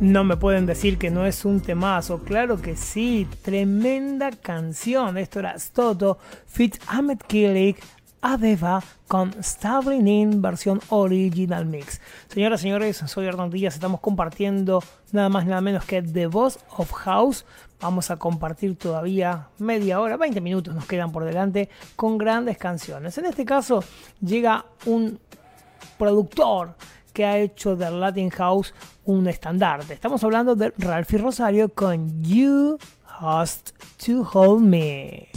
No me pueden decir que no es un temazo, claro que sí, tremenda canción. Esto era Stoto feat. Ahmet Kilic, Adeva con Stavrin versión original mix. Señoras y señores, soy Hernán Díaz, estamos compartiendo nada más nada menos que The Boss of House. Vamos a compartir todavía media hora, 20 minutos nos quedan por delante con grandes canciones. En este caso llega un productor que ha hecho del Latin House un estandarte. Estamos hablando de Ralphie Rosario con You Hast to Hold Me.